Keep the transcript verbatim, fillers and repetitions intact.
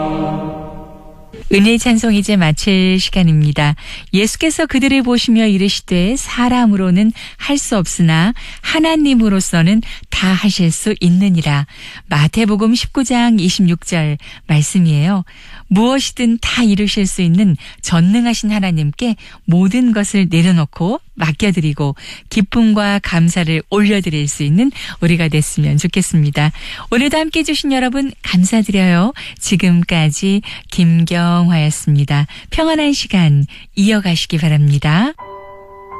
은혜의 찬송 이제 마칠 시간입니다. 예수께서 그들을 보시며 이르시되 사람으로는 할 수 없으나 하나님으로서는 다 하실 수 있느니라. 마태복음 십구 장 이십육 절 말씀이에요. 무엇이든 다 이루실 수 있는 전능하신 하나님께 모든 것을 내려놓고 맡겨드리고 기쁨과 감사를 올려드릴 수 있는 우리가 됐으면 좋겠습니다. 오늘도 함께해 주신 여러분 감사드려요. 지금까지 김경화였습니다. 평안한 시간 이어가시기 바랍니다.